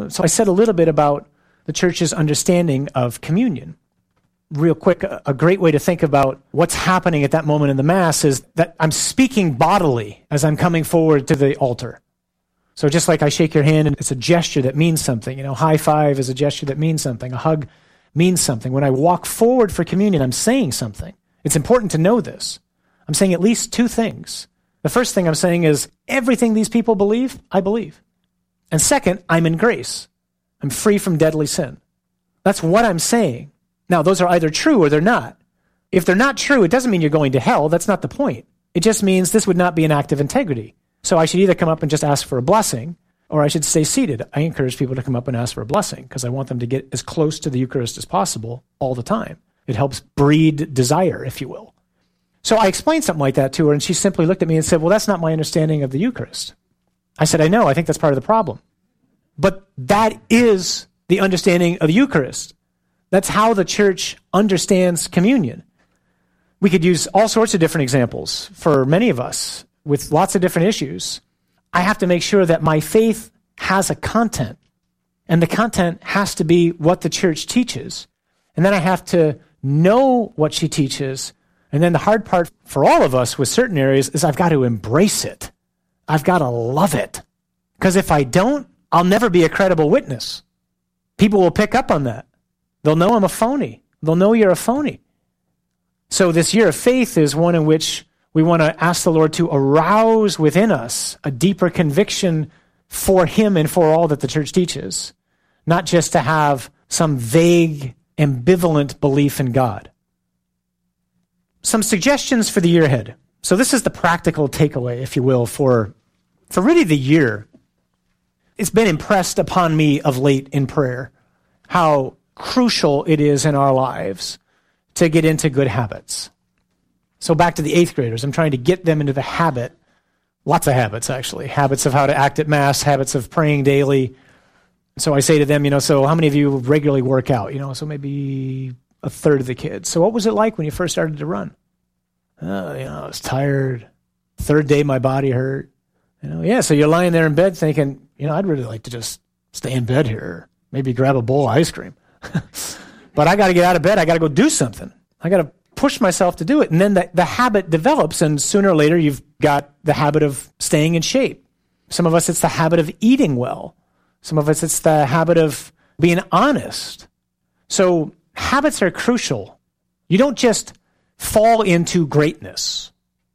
So I said a little bit about the church's understanding of communion. Real quick, a great way to think about what's happening at that moment in the Mass is that I'm speaking bodily as I'm coming forward to the altar. So just like I shake your hand and it's a gesture that means something, high five is a gesture that means something, a hug means something. When I walk forward for communion, I'm saying something. It's important to know this. I'm saying at least two things. The first thing I'm saying is everything these people believe, I believe. And second, I'm in grace. I'm free from deadly sin. That's what I'm saying. Now, those are either true or they're not. If they're not true, it doesn't mean you're going to hell. That's not the point. It just means this would not be an act of integrity. So I should either come up and just ask for a blessing, or I should stay seated. I encourage people to come up and ask for a blessing because I want them to get as close to the Eucharist as possible all the time. It helps breed desire, if you will. So I explained something like that to her, and she simply looked at me and said, well, that's not my understanding of the Eucharist. I said, I know. I think that's part of the problem. But that is the understanding of the Eucharist. That's how the church understands communion. We could use all sorts of different examples for many of us with lots of different issues. I have to make sure that my faith has a content, and the content has to be what the church teaches. And then I have to know what she teaches. And then the hard part for all of us with certain areas is I've got to embrace it. I've got to love it. Because if I don't, I'll never be a credible witness. People will pick up on that. They'll know I'm a phony. They'll know you're a phony. So this year of faith is one in which we want to ask the Lord to arouse within us a deeper conviction for Him and for all that the church teaches, not just to have some vague, ambivalent belief in God. Some suggestions for the year ahead. So this is the practical takeaway, if you will, for really the year. It's been impressed upon me of late in prayer how crucial it is in our lives to get into good habits. So back to the 8th graders, I'm trying to get them into the habit, lots of habits actually, habits of how to act at Mass, habits of praying daily. So I say to them, so how many of you regularly work out? So maybe a third of the kids. So what was it like when you first started to run? I was tired. Third day my body hurt. So you're lying there in bed thinking, I'd really like to just stay in bed here, maybe grab a bowl of ice cream. But I got to get out of bed. I got to go do something. I got to push myself to do it. And then the habit develops, and sooner or later you've got the habit of staying in shape. Some of us, it's the habit of eating well. Some of us, it's the habit of being honest. So habits are crucial. You don't just fall into greatness.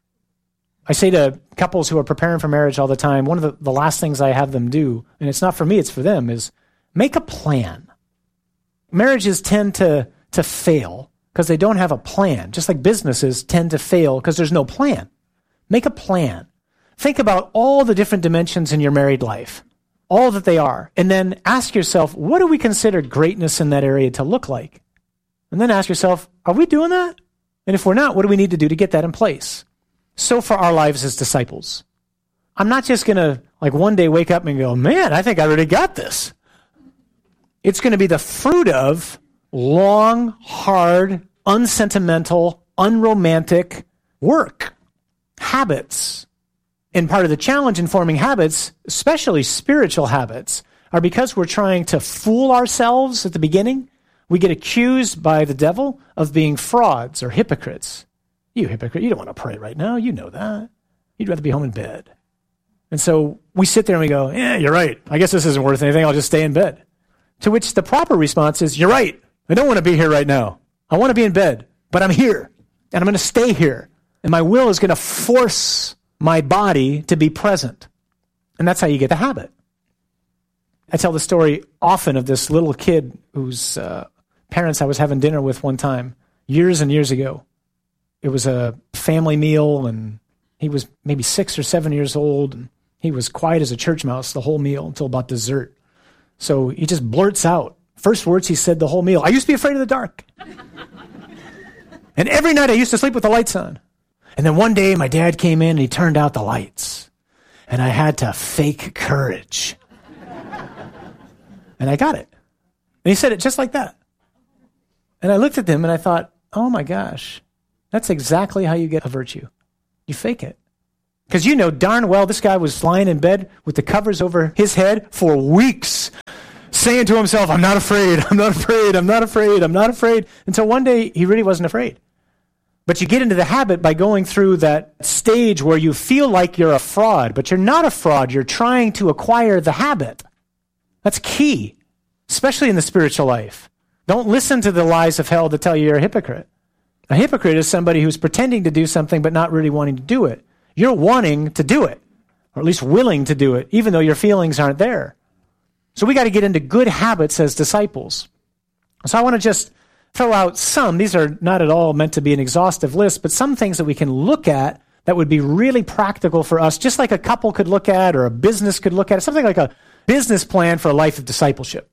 I say to couples who are preparing for marriage all the time, one of the last things I have them do, and it's not for me, it's for them, is make a plan. Marriages tend to fail because they don't have a plan, just like businesses tend to fail because there's no plan. Make a plan. Think about all the different dimensions in your married life, all that they are, and then ask yourself, what do we consider greatness in that area to look like? And then ask yourself, are we doing that? And if we're not, what do we need to do to get that in place? So for our lives as disciples, I'm not just going to one day wake up and go, man, I think I already got this. It's going to be the fruit of long, hard, unsentimental, unromantic work, habits. And part of the challenge in forming habits, especially spiritual habits, are because we're trying to fool ourselves at the beginning. We get accused by the devil of being frauds or hypocrites. You hypocrite, you don't want to pray right now. You know that. You'd rather be home in bed. And so we sit there and we go, yeah, you're right. I guess this isn't worth anything. I'll just stay in bed. To which the proper response is, you're right. I don't want to be here right now. I want to be in bed, but I'm here, and I'm going to stay here. And my will is going to force my body to be present. And that's how you get the habit. I tell the story often of this little kid whose parents I was having dinner with one time, years and years ago. It was a family meal, and he was maybe 6 or 7 years old, and he was quiet as a church mouse the whole meal until about dessert. So he just blurts out. First words he said the whole meal, I used to be afraid of the dark. And every night I used to sleep with the lights on. And then one day my dad came in and he turned out the lights. And I had to fake courage. And I got it. And he said it just like that. And I looked at him and I thought, oh my gosh, that's exactly how you get a virtue. You fake it. Because you know darn well this guy was lying in bed with the covers over his head for weeks. saying to himself, I'm not afraid, I'm not afraid, I'm not afraid, I'm not afraid, until one day he really wasn't afraid. But you get into the habit by going through that stage where you feel like you're a fraud, but you're not a fraud. You're trying to acquire the habit. That's key, especially in the spiritual life. Don't listen to the lies of hell that tell you you're a hypocrite. A hypocrite is somebody who's pretending to do something but not really wanting to do it. You're wanting to do it, or at least willing to do it, even though your feelings aren't there. So we got to get into good habits as disciples. So I want to just throw out some. These are not at all meant to be an exhaustive list, but some things that we can look at that would be really practical for us, just like a couple could look at or a business could look at, something like a business plan for a life of discipleship.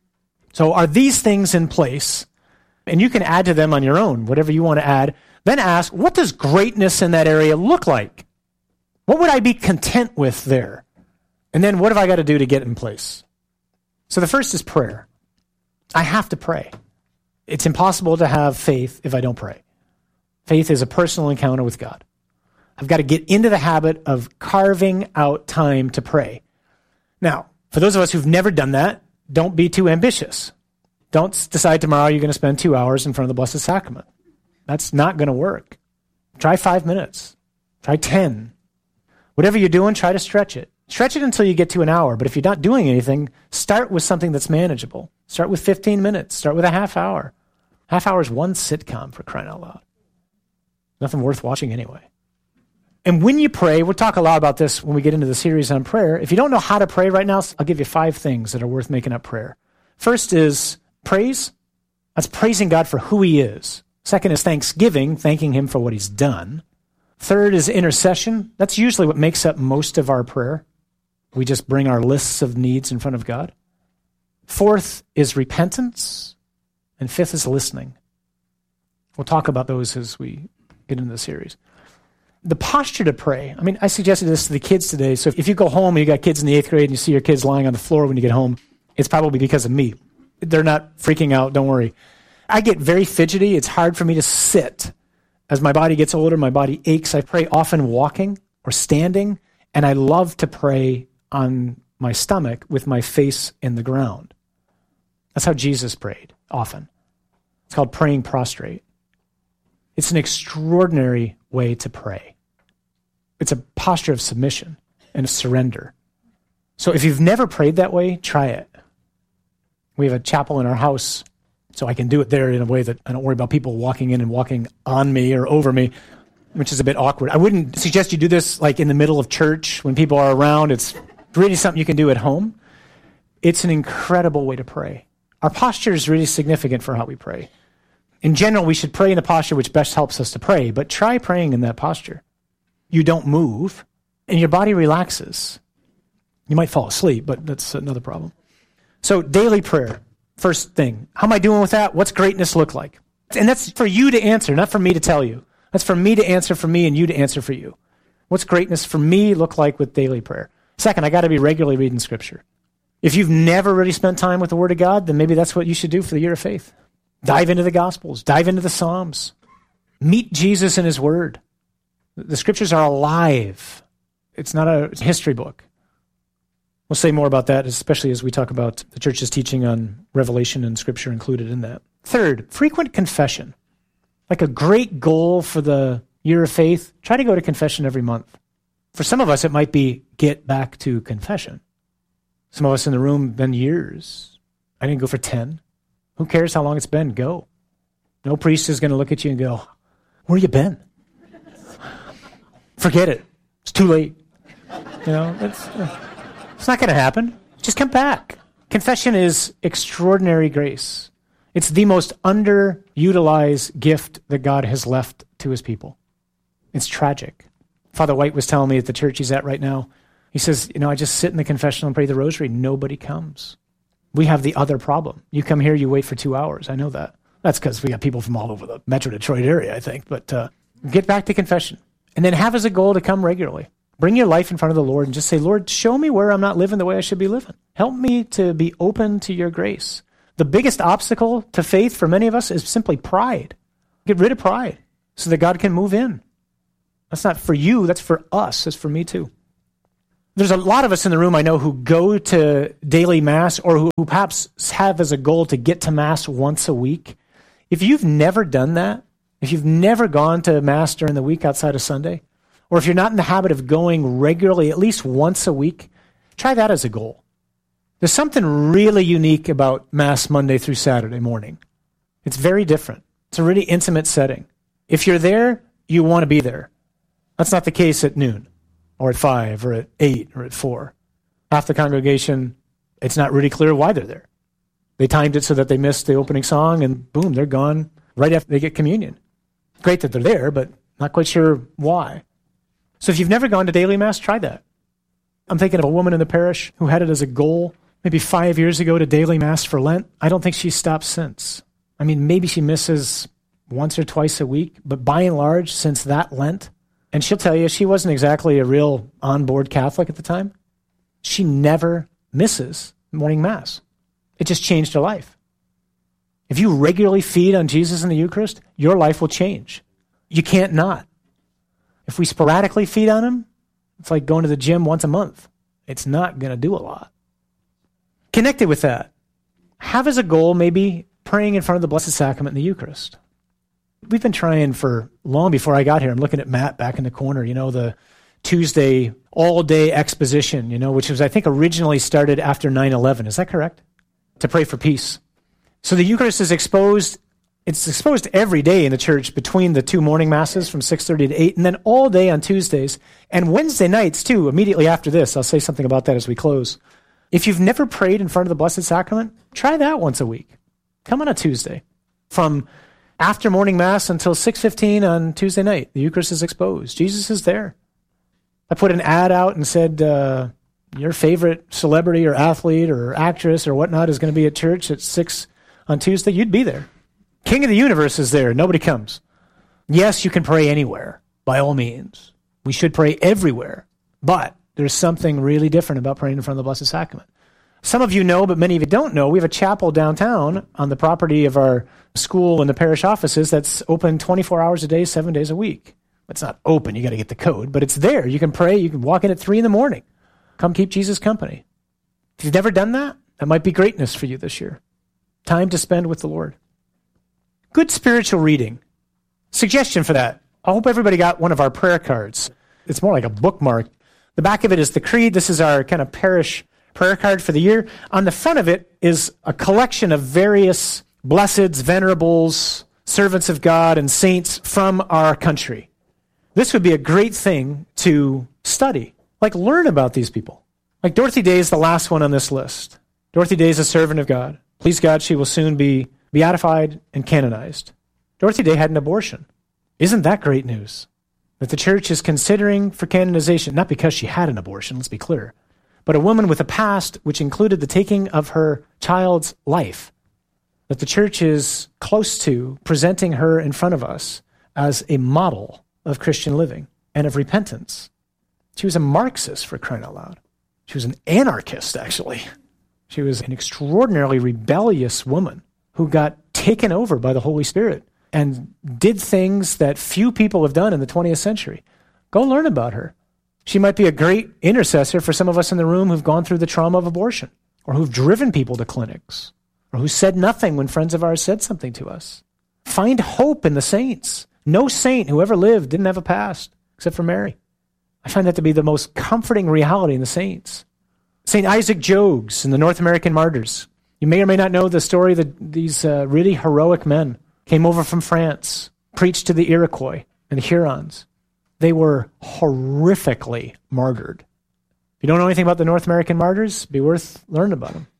So are these things in place? And you can add to them on your own, whatever you want to add. Then ask, what does greatness in that area look like? What would I be content with there? And then what have I got to do to get in place? So the first is prayer. I have to pray. It's impossible to have faith if I don't pray. Faith is a personal encounter with God. I've got to get into the habit of carving out time to pray. Now, for those of us who've never done that, don't be too ambitious. Don't decide tomorrow you're going to spend 2 hours in front of the Blessed Sacrament. That's not going to work. Try 5 minutes. Try 10. Whatever you're doing, try to stretch it. Stretch it until you get to an hour. But if you're not doing anything, start with something that's manageable. Start with 15 minutes. Start with a half hour. Half hour is one sitcom, for crying out loud. Nothing worth watching anyway. And when you pray, we'll talk a lot about this when we get into the series on prayer. If you don't know how to pray right now, I'll give you 5 things that are worth making up prayer. First is praise. That's praising God for who he is. Second is thanksgiving, thanking him for what he's done. Third is intercession. That's usually what makes up most of our prayer. We just bring our lists of needs in front of God. Fourth is repentance. And fifth is listening. We'll talk about those as we get into the series. The posture to pray. I mean, I suggested this to the kids today. So if you go home and you got kids in the 8th grade and you see your kids lying on the floor when you get home, it's probably because of me. They're not freaking out. Don't worry. I get very fidgety. It's hard for me to sit. As my body gets older, my body aches. I pray often walking or standing, and I love to pray on my stomach with my face in the ground. That's how Jesus prayed often. It's called praying prostrate. It's an extraordinary way to pray. It's a posture of submission and surrender. So if you've never prayed that way, try it. We have a chapel in our house, so I can do it there in a way that I don't worry about people walking in and walking on me or over me, which is a bit awkward. I wouldn't suggest you do this like in the middle of church when people are around. It's really something you can do at home. It's an incredible way to pray. Our posture is really significant for how we pray. In general, we should pray in the posture which best helps us to pray, but try praying in that posture. You don't move, and your body relaxes. You might fall asleep, but that's another problem. So daily prayer, first thing. How am I doing with that? What's greatness look like? And that's for you to answer, not for me to tell you. That's for me to answer for me and you to answer for you. What's greatness for me look like with daily prayer? Second, I got to be regularly reading Scripture. If you've never really spent time with the Word of God, then maybe that's what you should do for the year of faith. Dive into the Gospels. Dive into the Psalms. Meet Jesus in his Word. The Scriptures are alive. It's not a history book. We'll say more about that, especially as we talk about the church's teaching on Revelation and Scripture included in that. Third, frequent confession. Like a great goal for the year of faith, try to go to confession every month. For some of us, it might be get back to confession. Some of us in the room, been years. I didn't go for 10. Who cares how long it's been? Go. No priest is going to look at you and go, where you been? Forget it. It's too late. You know, it's not going to happen. Just come back. Confession is extraordinary grace. It's the most underutilized gift that God has left to his people. It's tragic. Father White was telling me at the church he's at right now, he says, I just sit in the confessional and pray the rosary. Nobody comes. We have the other problem. You come here, you wait for 2 hours. I know that. That's because we got people from all over the Metro Detroit area, I think. But get back to confession. And then have as a goal to come regularly. Bring your life in front of the Lord and just say, Lord, show me where I'm not living the way I should be living. Help me to be open to your grace. The biggest obstacle to faith for many of us is simply pride. Get rid of pride so that God can move in. That's not for you. That's for us. That's for me too. There's a lot of us in the room I know who go to daily Mass or who perhaps have as a goal to get to Mass once a week. If you've never done that, if you've never gone to Mass during the week outside of Sunday, or if you're not in the habit of going regularly, at least once a week, try that as a goal. There's something really unique about Mass Monday through Saturday morning. It's very different. It's a really intimate setting. If you're there, you want to be there. That's not the case at noon, or at 5, or at 8, or at 4. Half the congregation, it's not really clear why they're there. They timed it so that they missed the opening song, and boom, they're gone right after they get communion. Great that they're there, but not quite sure why. So if you've never gone to daily Mass, try that. I'm thinking of a woman in the parish who had it as a goal maybe 5 years ago to daily Mass for Lent. I don't think she's stopped since. I mean, maybe she misses once or twice a week, but by and large, since that Lent, and she'll tell you she wasn't exactly a real on-board Catholic at the time, she never misses morning Mass. It just changed her life. If you regularly feed on Jesus in the Eucharist, your life will change. You can't not. If we sporadically feed on him, it's like going to the gym once a month. It's not going to do a lot. Connected with that, have as a goal maybe praying in front of the Blessed Sacrament in the Eucharist. We've been trying for long before I got here. I'm looking at Matt back in the corner, the Tuesday all-day exposition, which was, I think, originally started after 9/11. Is that correct? To pray for peace. So the Eucharist is exposed. It's exposed every day in the church between the two morning Masses from 6:30 to 8, and then all day on Tuesdays, and Wednesday nights, too, immediately after this. I'll say something about that as we close. If you've never prayed in front of the Blessed Sacrament, try that once a week. Come on a Tuesday. From after morning Mass until 6:15 on Tuesday night, the Eucharist is exposed. Jesus is there. I put an ad out and said, your favorite celebrity or athlete or actress or whatnot is going to be at church at 6 on Tuesday. You'd be there. King of the universe is there. Nobody comes. Yes, you can pray anywhere, by all means. We should pray everywhere. But there's something really different about praying in front of the Blessed Sacrament. Some of you know, but many of you don't know, we have a chapel downtown on the property of our school and the parish offices that's open 24 hours a day, 7 days a week. It's not open. You got to get the code, but it's there. You can pray. You can walk in at 3 a.m. Come keep Jesus company. If you've never done that, that might be greatness for you this year. Time to spend with the Lord. Good spiritual reading. Suggestion for that. I hope everybody got one of our prayer cards. It's more like a bookmark. The back of it is the creed. This is our kind of parish prayer card for the year. On the front of it is a collection of various blesseds, venerables, servants of God, and saints from our country. This would be a great thing to study. Like, learn about these people. Like Dorothy Day is the last one on this list. Dorothy Day is a servant of God. Please God, she will soon be beatified and canonized. Dorothy Day had an abortion. Isn't that great news? That the church is considering for canonization, not because she had an abortion, let's be clear, but a woman with a past which included the taking of her child's life. That the church is close to presenting her in front of us as a model of Christian living and of repentance. She was a Marxist, for crying out loud. She was an anarchist, actually. She was an extraordinarily rebellious woman who got taken over by the Holy Spirit and did things that few people have done in the 20th century. Go learn about her. She might be a great intercessor for some of us in the room who've gone through the trauma of abortion, or who've driven people to clinics, or who said nothing when friends of ours said something to us. Find hope in the saints. No saint who ever lived didn't have a past, except for Mary. I find that to be the most comforting reality in the saints. St. Isaac Jogues and the North American martyrs. You may or may not know the story that these really heroic men came over from France, preached to the Iroquois and the Hurons. They were horrifically martyred. If you don't know anything about the North American martyrs, it'd be worth learning about them.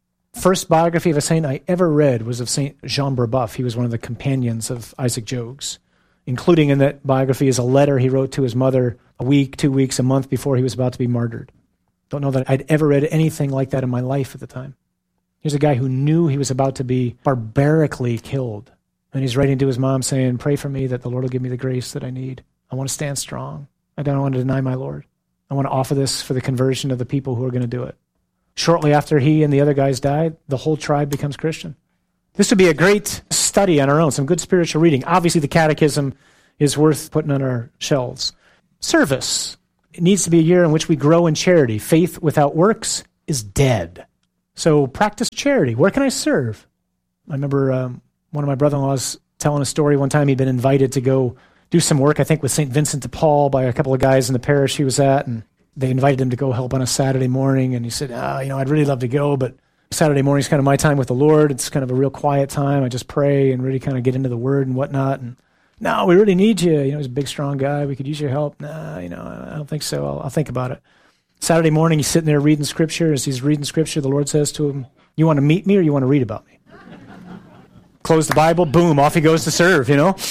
First biography of a saint I ever read was of St. Jean Brebeuf. He was one of the companions of Isaac Jogues. Including in that biography is a letter he wrote to his mother a week, 2 weeks, a month before he was about to be martyred. Don't know that I'd ever read anything like that in my life at the time. Here's a guy who knew he was about to be barbarically killed. And he's writing to his mom saying, pray for me that the Lord will give me the grace that I need. I want to stand strong. I don't want to deny my Lord. I want to offer this for the conversion of the people who are going to do it. Shortly after he and the other guys died, the whole tribe becomes Christian. This would be a great study on our own, some good spiritual reading. Obviously, the catechism is worth putting on our shelves. Service. It needs to be a year in which we grow in charity. Faith without works is dead. So practice charity. Where can I serve? I remember one of my brother-in-laws telling a story one time. He'd been invited to go do some work, I think, with St. Vincent de Paul by a couple of guys in the parish he was at, and they invited him to go help on a Saturday morning, and he said, I'd really love to go, but Saturday morning is kind of my time with the Lord. It's kind of a real quiet time. I just pray and really kind of get into the Word and whatnot, and no, we really need you. He's a big, strong guy. We could use your help. I don't think so. I'll think about it. Saturday morning, he's sitting there reading Scripture. As he's reading Scripture, the Lord says to him, you want to meet me or you want to read about me? Close the Bible, boom, off he goes to serve,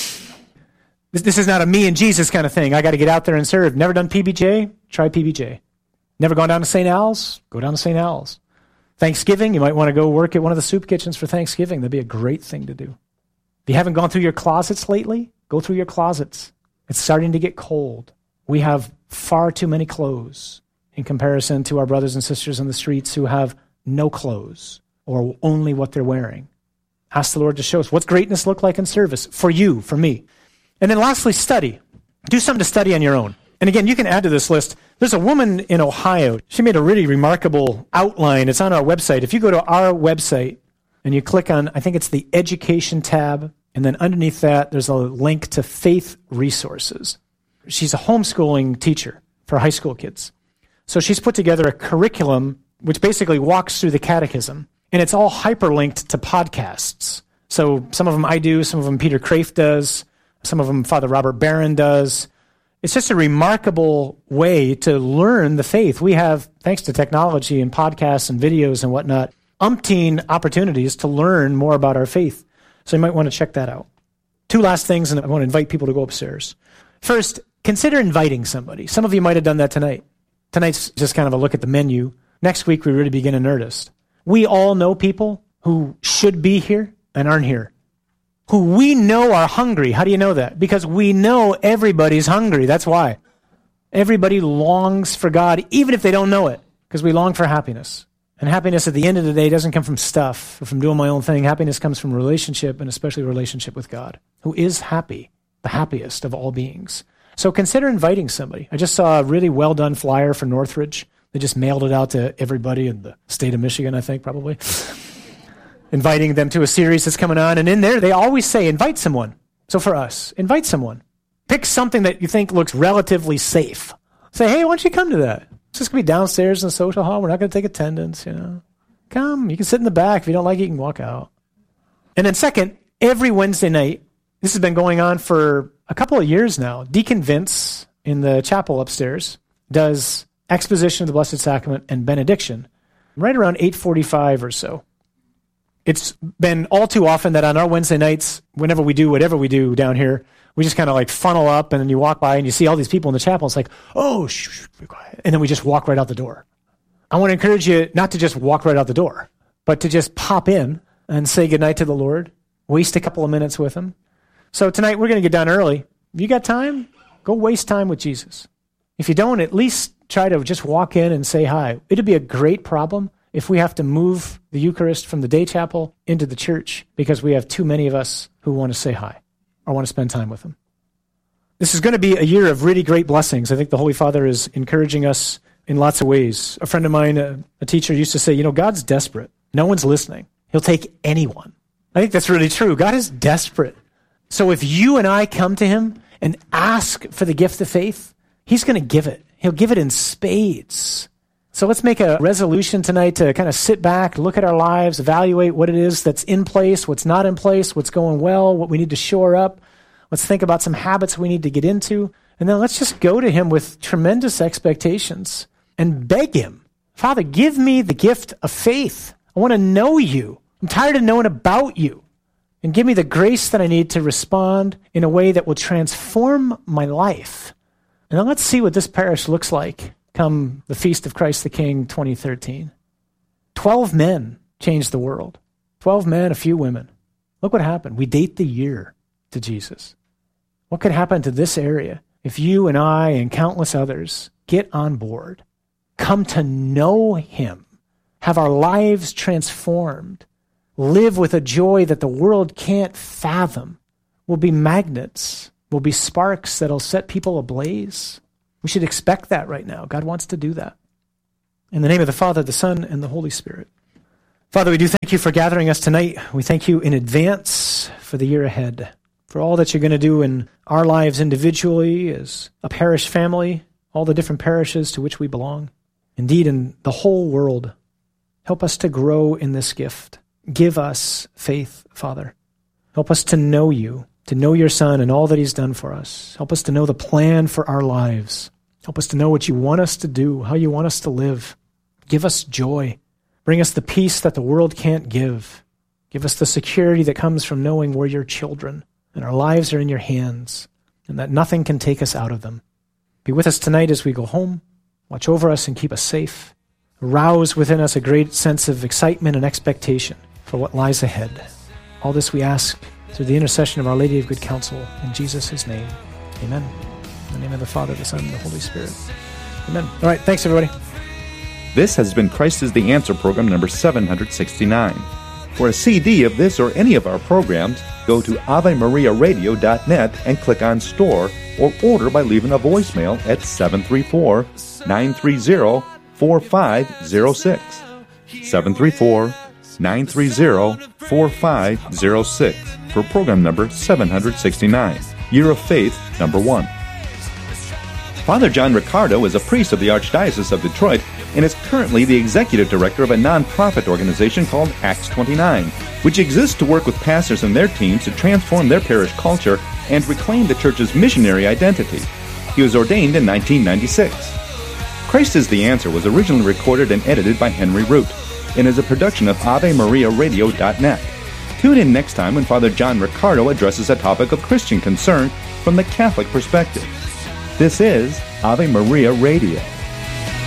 This is not a me and Jesus kind of thing. I got to get out there and serve. Never done PBJ? Try PBJ. Never gone down to St. Al's? Go down to St. Al's. Thanksgiving, you might want to go work at one of the soup kitchens for Thanksgiving. That'd be a great thing to do. If you haven't gone through your closets lately, go through your closets. It's starting to get cold. We have far too many clothes in comparison to our brothers and sisters in the streets who have no clothes or only what they're wearing. Ask the Lord to show us what's greatness look like in service for you, for me. And then lastly, study. Do something to study on your own. And again, you can add to this list. There's a woman in Ohio. She made a really remarkable outline. It's on our website. If you go to our website and you click on, I think it's the education tab, and then underneath that, there's a link to faith resources. She's a homeschooling teacher for high school kids. So she's put together a curriculum which basically walks through the catechism, and it's all hyperlinked to podcasts. So some of them I do, some of them Peter Kraft does, some of them Father Robert Barron does. It's just a remarkable way to learn the faith. We have, thanks to technology and podcasts and videos and whatnot, umpteen opportunities to learn more about our faith. So you might want to check that out. Two last things, and I want to invite people to go upstairs. First, consider inviting somebody. Some of you might have done that tonight. Tonight's just kind of a look at the menu. Next week, we really begin in earnest. We all know people who should be here and aren't here, who we know are hungry. How do you know that? Because we know everybody's hungry. That's why. Everybody longs for God, even if they don't know it, because we long for happiness. And happiness at the end of the day doesn't come from stuff or from doing my own thing. Happiness comes from relationship, and especially relationship with God, who is happy, the happiest of all beings. So consider inviting somebody. I just saw a really well-done flyer for Northridge. They just mailed it out to everybody in the state of Michigan, I think, probably, inviting them to a series that's coming on. And in there, they always say, invite someone. So for us, invite someone. Pick something that you think looks relatively safe. Say, hey, why don't you come to that? It's just going to be downstairs in the social hall. We're not going to take attendance, Come. You can sit in the back. If you don't like it, you can walk out. And then second, every Wednesday night, this has been going on for a couple of years now, Deacon Vince in the chapel upstairs does exposition of the Blessed Sacrament and benediction right around 8:45 or so. It's been all too often that on our Wednesday nights, whenever we do whatever we do down here, we just kind of like funnel up, and then you walk by and you see all these people in the chapel. It's like, oh, shh, be quiet. And then we just walk right out the door. I want to encourage you not to just walk right out the door, but to just pop in and say goodnight to the Lord, waste a couple of minutes with him. So tonight we're going to get done early. If you got time, go waste time with Jesus. If you don't, at least try to just walk in and say hi. It'd be a great problem if we have to move the Eucharist from the day chapel into the church because we have too many of us who want to say hi or want to spend time with him. This is going to be a year of really great blessings. I think the Holy Father is encouraging us in lots of ways. A friend of mine, a teacher, used to say, God's desperate. No one's listening. He'll take anyone. I think that's really true. God is desperate. So if you and I come to him and ask for the gift of faith, he's going to give it. He'll give it in spades. So let's make a resolution tonight to kind of sit back, look at our lives, evaluate what it is that's in place, what's not in place, what's going well, what we need to shore up. Let's think about some habits we need to get into. And then let's just go to him with tremendous expectations and beg him, Father, give me the gift of faith. I want to know you. I'm tired of knowing about you. And give me the grace that I need to respond in a way that will transform my life. And then let's see what this parish looks like come the Feast of Christ the King 2013. 12 men changed the world. 12 men, a few women. Look what happened. We date the year to Jesus. What could happen to this area if you and I and countless others get on board, come to know him, have our lives transformed, live with a joy that the world can't fathom? We'll be magnets. We'll be sparks that'll set people ablaze. We should expect that right now. God wants to do that. In the name of the Father, the Son, and the Holy Spirit. Father, we do thank you for gathering us tonight. We thank you in advance for the year ahead, for all that you're going to do in our lives individually, as a parish family, all the different parishes to which we belong. Indeed, in the whole world. Help us to grow in this gift. Give us faith, Father. Help us to know you, to know your Son and all that he's done for us. Help us to know the plan for our lives. Help us to know what you want us to do, how you want us to live. Give us joy. Bring us the peace that the world can't give. Give us the security that comes from knowing we're your children and our lives are in your hands and that nothing can take us out of them. Be with us tonight as we go home. Watch over us and keep us safe. Arouse within us a great sense of excitement and expectation for what lies ahead. All this we ask through the intercession of Our Lady of Good Counsel in Jesus' name. Amen. In the name of the Father, the Son, and the Holy Spirit. Amen. All right, thanks everybody. This has been Christ is the Answer program number 769. For a CD of this or any of our programs, go to AveMariaRadio.net and click on Store, or order by leaving a voicemail at 734-930-4506. 734-930-4506 for program number 769, Year of Faith number 1. Father John Riccardo is a priest of the Archdiocese of Detroit and is currently the executive director of a non-profit organization called Acts 29, which exists to work with pastors and their teams to transform their parish culture and reclaim the church's missionary identity. He was ordained in 1996. Christ is the Answer was originally recorded and edited by Henry Root and is a production of AveMariaRadio.net. Tune in next time when Father John Riccardo addresses a topic of Christian concern from the Catholic perspective. This is Ave Maria Radio.